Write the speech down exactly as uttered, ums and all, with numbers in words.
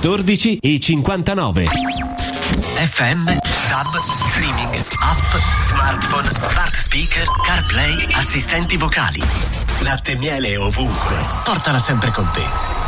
quattordici e cinquantanove. F M, tab, streaming, app, smartphone, smart speaker, CarPlay, assistenti vocali. Latte e miele ovunque. Portala sempre con te.